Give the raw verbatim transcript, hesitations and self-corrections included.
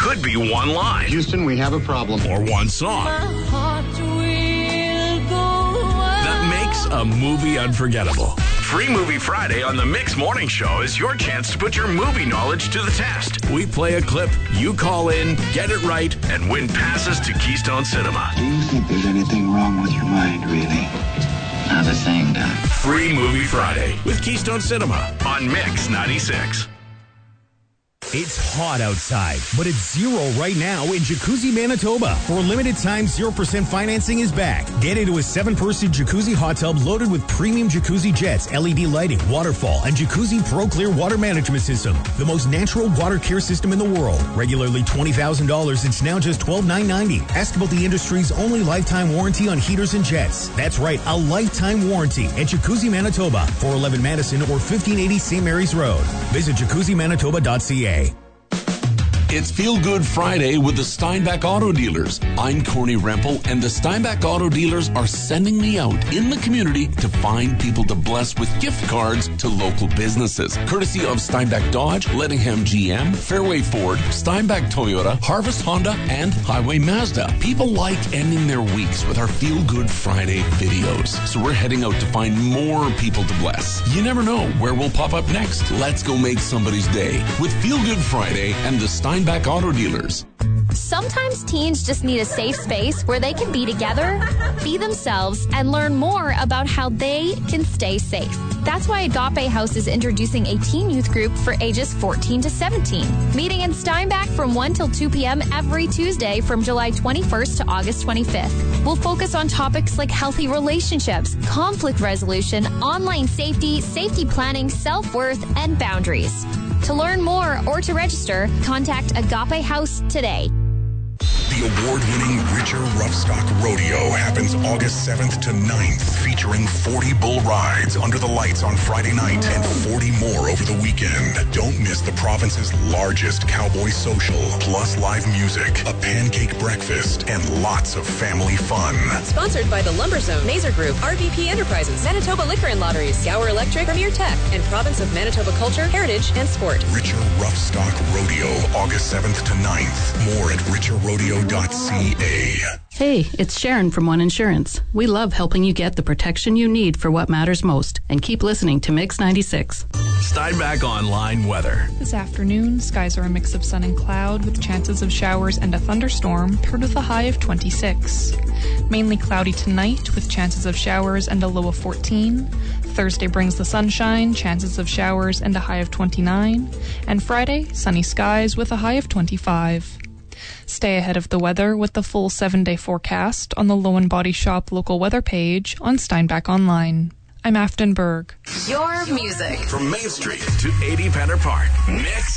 could be one line. Houston, we have a problem. Or one song. That makes a movie unforgettable. Free Movie Friday on the Mix Morning Show is your chance to put your movie knowledge to the test. We play a clip, you call in, get it right, and win passes to Keystone Cinema. Do you think there's anything wrong with your mind, really? Not a thing, Doc. Free Movie Friday with Keystone Cinema on Mix ninety-six. It's hot outside, but it's zero right now in Jacuzzi, Manitoba. For a limited time, zero percent financing is back. Get into a seven-person jacuzzi hot tub loaded with premium jacuzzi jets, L E D lighting, waterfall, and Jacuzzi Pro Clear water management system. The most natural water care system in the world. Regularly twenty thousand dollars, it's now just twelve thousand nine hundred ninety dollars. Ask about the industry's only lifetime warranty on heaters and jets. That's right, a lifetime warranty at Jacuzzi, Manitoba, four eleven Madison or fifteen eighty Saint Mary's Road. Visit jacuzzi manitoba dot c a. It's Feel Good Friday with the Steinbach Auto Dealers. I'm Corny Rempel, and the Steinbach Auto Dealers are sending me out in the community to find people to bless with gift cards to local businesses. Courtesy of Steinbach Dodge, Lettingham G M, Fairway Ford, Steinbach Toyota, Harvest Honda, and Highway Mazda. People like ending their weeks with our Feel Good Friday videos. So we're heading out to find more people to bless. You never know where we'll pop up next. Let's go make somebody's day with Feel Good Friday and the Steinbach Steinbach Auto Dealers. Sometimes teens just need a safe space where they can be together, be themselves, and learn more about how they can stay safe. That's why Agape House is introducing a teen youth group for ages fourteen to seventeen. Meeting in Steinbach from one till two p.m. every Tuesday from July twenty-first to August twenty-fifth. We'll focus on topics like healthy relationships, conflict resolution, online safety, safety planning, self-worth, and boundaries. To learn more or to register, contact Agape House today. The award-winning Richer Roughstock Rodeo happens August seventh to ninth, featuring forty bull rides under the lights on Friday night and forty more over the weekend. Don't miss the province's largest cowboy social, plus live music, a pancake breakfast, and lots of family fun. Sponsored by the Lumber Zone, Mazer Group, R V P Enterprises, Manitoba Liquor and Lotteries, Gower Electric, Premier Tech, and Province of Manitoba Culture, Heritage, and Sport. Richer Roughstock Rodeo, August seventh to ninth. More at richer rodeo dot c a. Hey, it's Sharon from One Insurance. We love helping you get the protection you need for what matters most. And keep listening to Mix ninety-six. Steinbach Online weather. This afternoon, skies are a mix of sun and cloud with chances of showers and a thunderstorm, paired with a high of twenty-six. Mainly cloudy tonight with chances of showers and a low of fourteen. Thursday brings the sunshine, chances of showers and a high of twenty-nine. And Friday, sunny skies with a high of twenty-five. Stay ahead of the weather with the full seven-day forecast on the Low and Body Shop local weather page on Steinbach Online. I'm Afton Berg. Your music. From Main Street to eighty Penner Park. Mix